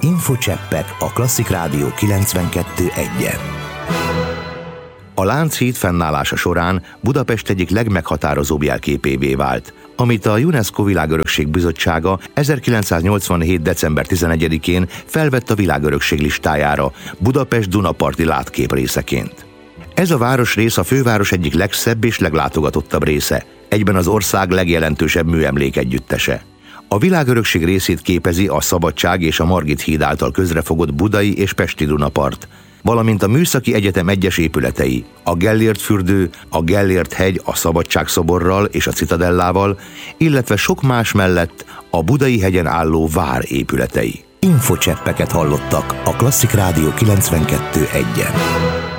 Infocseppek a Klasszik Rádió 92.1-en. A Lánchíd fennállása során Budapest egyik legmeghatározóbb jelképévé vált, amit a UNESCO Világörökség Bizottsága 1987. december 11-én felvett a világörökség listájára Budapest Dunaparti látkép részeként. Ez a városrész a főváros egyik legszebb és leglátogatottabb része, egyben az ország legjelentősebb műemlék együttese. A világörökség részét képezi a Szabadság és a Margit híd által közrefogott budai és pesti Dunapart, valamint a Műszaki Egyetem egyes épületei, a Gellért fürdő, a Gellért hegy a Szabadságszoborral és a Citadellával, illetve sok más mellett a Budai hegyen álló vár épületei. Infocseppeket hallottak a Klasszik Rádió 92.1-en.